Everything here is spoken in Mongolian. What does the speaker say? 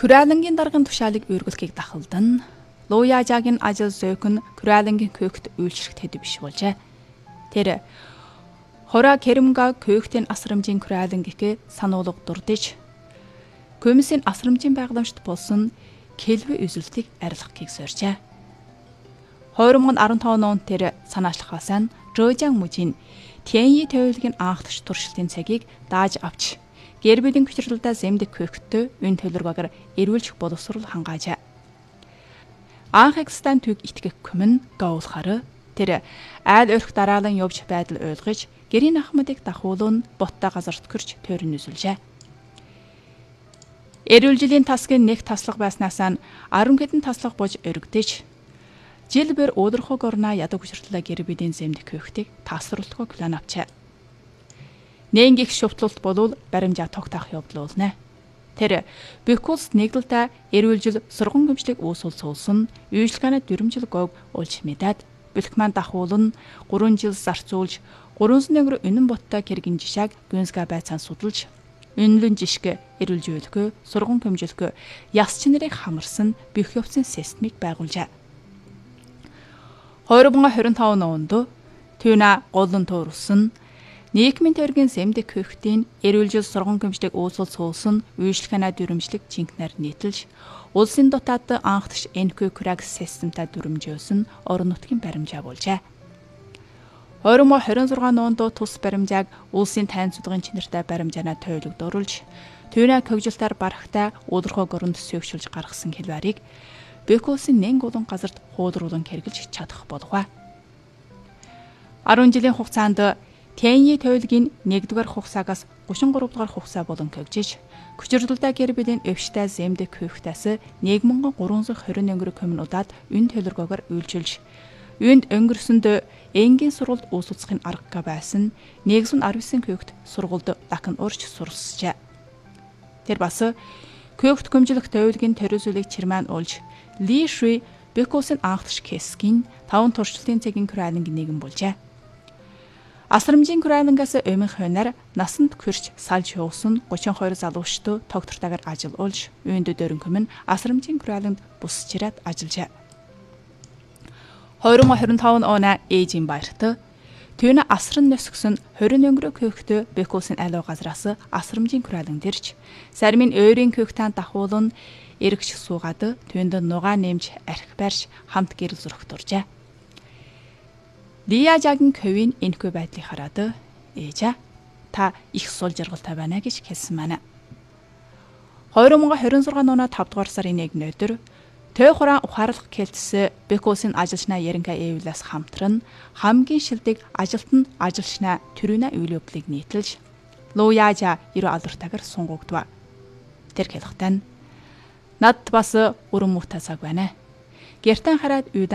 Күрэлэнгийн даргын тушаалыг өргөлхийг дахалдан Луяжагийн ажил зөөхөн Күрэлэнгийн көөхт үйлчлэгт хэдв биш болжээ. Тэр хора Керэмга көөхтийн асрамжийн Күрэлэнгийнхээ сануулга дурдж комиссийн асрамжийн байгууламжт болсон Келвэ үзүүлэлтийг арилгахыг соржээ. 2015 онд тэр санаачлахаас нь Жожан мужийн Тяньи тойлогийн анхдагч туршилтын цагийг дааж авч гэрбэлийн хүчрэлдээ зэмдэг көөхтөө энэ төлөвлөгөөр эрүүлжих боловсрол хангаажээ. Анхэгстан түг итгэх хүмүн гаулахаар тэр айл өрх дараалан явж байдал ойлгож гэрийн ахмадыг дахуулан боттой газарт гэрч тойрон үзүүлжээ. Эрүүлжлийн тасгийн нэг таслах байснаас нь 10 хэдэн таслах бож өргөдөж жил бэр өөдрөхөг орноо ядаг хүчрэлдээ гэрбэлийн зэмдэг көөхтийг тасруултгоо план авчээ. Нэнгих шувтлалт болвол баримжаа тогтоох явдал болно. Тэр Бекулс нэглэлтэй эрүүлжил сурган гэмшлиг үүсэл суулсан үйлчлэгааны дүрмжил гог улж мэдээд Бэлхман дахуулан 3 жил зарцуулж 300 үнэн боттой кэргэн жишааг гүнсга байцаан судалж үнэлэн жишгэ эрүүлжүүлэхөө сурган гэмжилэхөө яс чинэрийг хамарсан бэх явцын системийг байгуулжээ. 2025 онд Түна голлон туурсан нийгмийн төргийн зэмдэг көөхтийн эрүүлжил сурган гэмшлиг үүсэл суулсан үйлчлэгааны дүрмжлэг жинкнэр нийтэлж улсын дотоод анхдагч НК Краг системтэй дүрмжөөсөн орон нутгийн баримжаа болжээ. 2026 онд тус баримжааг улсын тайн судгын чинэртэй баримжаанаа тойлогдуулж Түна когжилтаар барахтай өөдрөхөг оронд сүйвшүүлж гаргасан хэлбэрийг Бекулсын нэн гулан газарт хуулруулан хэрэгжилж чадах болов. 10 жилийн хугацаанд Тяньи тойлогийн 1-р хугацаагаас 33 дугаар хугацаа болон когжиж хүчрэлдээ гэрбэлийн өвчтэй зэмдэг көөхтээс 1321 коммунуудад энэ төлөвлөгөөр үйлчилж үүнд өнгөрсөнд энгийн сургуульд үүсгэхийн аргагүй байсан 119 көөхт сургуульд дахин урьж суралцжээ. Тэр бас көөхт гүмжлэх тойлогийн төрөөсөлийг чирман уулж Ли Шуй Бекулсын анхдагч Кэсгийн 5 туршилтын цагийн Күрэлэнгийн нэгэн болжээ. Асрамжийн Күрэлэнгээс өмнөх хойноор насанд хүрч салж явсан 32 залуучтай тогтвортойгоор ажиллуулж, үүнд дөрөнгөм нь Асрамжийн Күрэлэнд бусч ирээд ажиллажээ. 2025 оны ээжийн баярт Түна асран нөсгсөн 21 көөхтөө Бекулсын аливаа газраас Асрамжийн Күрэлэнд ирж, сармын өөрийн көөхтөнд дахуулан эргэж суугаад түүнд нугаа нэмж архи барьж хамт гэрэл зурх дуржээ. Лияжагийн ковийн энэхүү байдлыг хараад ээжээ та их сул жаргалтай байна гэж хэлсэн маань. 2026 оны 5 дугаар сарын 1-ний өдөр Той хуран ухаарлах кэлтс Бекулсын ажилчнаа Яринка Эвлас хамтран хамгийн шилдэг ажилтан ажилчнаа төрүнэ үйл явдлыг нийтэлж Луяжа 90 албартайгаар сунгагдва. Тэр хэлэхдээ над бас өрөн муутай цаг байна. Гэртэн хараад